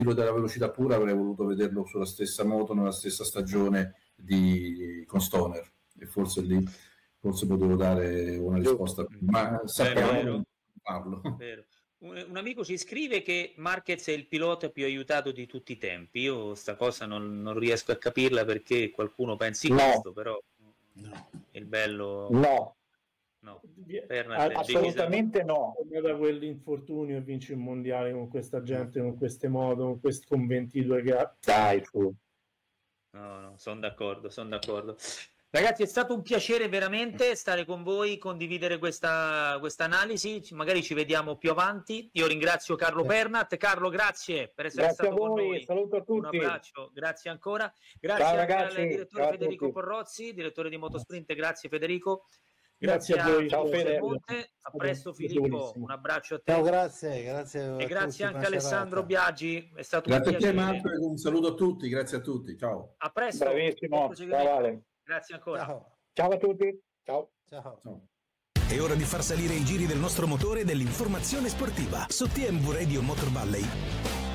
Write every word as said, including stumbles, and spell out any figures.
della velocità pura avrei voluto vederlo sulla stessa moto, nella stessa stagione di, con Stoner, e forse lì forse potevo dare una risposta, ma sappiamo di farlo. Vero. Un, un amico ci scrive che Marquez è il pilota più aiutato di tutti i tempi. Io sta cosa non, non riesco a capirla, perché qualcuno pensi no. questo, però no. Il bello no, no. assolutamente no. Da quell'infortunio e vince il mondiale con questa gente, con queste moto, con questi con ventidue gare. Dai, tu. No, no, sono d'accordo, sono d'accordo. Ragazzi, è stato un piacere veramente stare con voi, condividere questa questa analisi, magari ci vediamo più avanti. Io ringrazio Carlo Pernat. Carlo, grazie per essere grazie stato a voi, con noi. Saluto a tutti. Un abbraccio, grazie ancora. Grazie Ciao, anche ragazzi. al direttore Ciao Federico Porrozzi, direttore di Motosprint, grazie Federico. Grazie, grazie a voi. Ciao Fede. A presto Filippo, un abbraccio a te. Ciao, grazie, grazie. E grazie anche a Alessandro Biagi, è stato grazie un piacere. Grazie a te Marco, un saluto a tutti, grazie a tutti. Ciao. A presto. Bravissimo. Ciao, Vale. Grazie ancora. Ciao. Ciao a tutti. Ciao. Ciao. Ciao. È ora di far salire i giri del nostro motore e dell'informazione sportiva su T M V Radio Motor Valley.